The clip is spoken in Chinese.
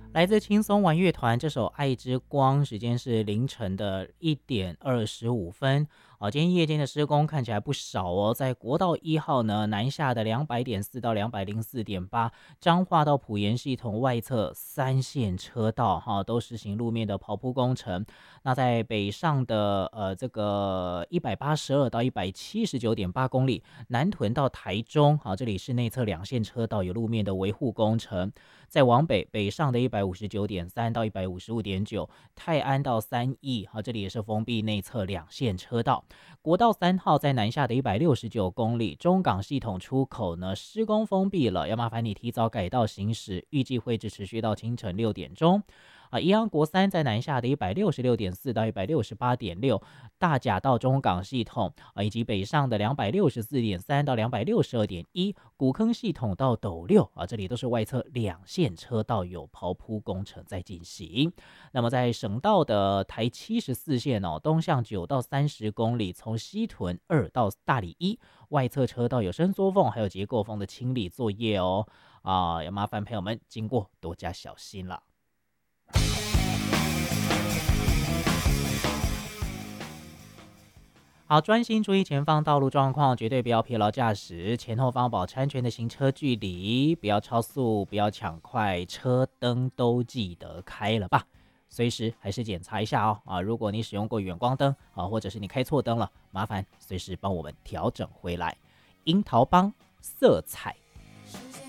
来自轻松玩乐团这首《爱之光》，时间是凌晨的1点25分。今天夜间的施工看起来不少哦，在国道1号呢，南下的200.4到204.8，彰化到埔盐系统外侧3线车道都实行路面的刨铺工程。那在北上的这个182到179.8公里，南屯到台中这里是内侧2线车道有路面的维护工程。再往北上的159.3到155.9，泰安到三义这里也是封闭内侧2线车道。国道3号在南下的169公里，中港系统出口呢施工封闭了，要麻烦你提早改道行驶，预计会持续到清晨6点钟。宜阳国三在南下的166.4到168.6，大甲到中港系统以及北上的264.3到262.1，古坑系统到斗六这里都是外侧2线车道有刨铺工程在进行。那么在省道的台74线东向9到30公里，从西屯2到大里1，外侧车道有伸缩缝还有结构缝的清理作业哦。要麻烦朋友们经过多加小心了。好，专心注意前方道路状况，绝对不要疲劳驾驶，前后方保持安全的行车距离，不要超速，不要抢快，车灯都记得开了吧。随时还是检查一下哦。如果你使用过远光灯或者是你开错灯了，麻烦随时帮我们调整回来。樱桃帮色彩